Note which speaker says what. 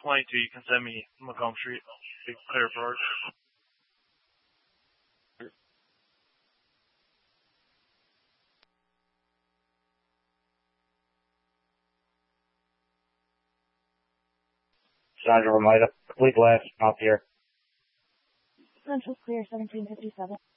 Speaker 1: 22, you can send me Macomb Street. Clear approach.
Speaker 2: Sandra Romita, complete blast, off here.
Speaker 3: Central clear, 1757.